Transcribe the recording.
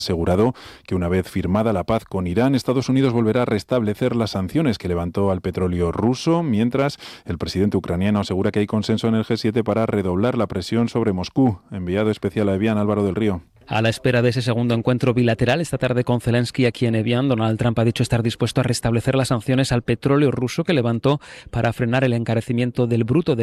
asegurado que una vez firmada la paz con Irán, Estados Unidos volverá a restablecer las sanciones que levantó al petróleo ruso, mientras el presidente ucraniano asegura que hay consenso en el G7 para redoblar la presión sobre Moscú. Enviado especial a Evian, Álvaro del Río. A la espera de ese segundo encuentro bilateral esta tarde con Zelensky aquí en Evian, Donald Trump ha dicho estar dispuesto a restablecer las sanciones al petróleo ruso que levantó para frenar el encarecimiento del bruto de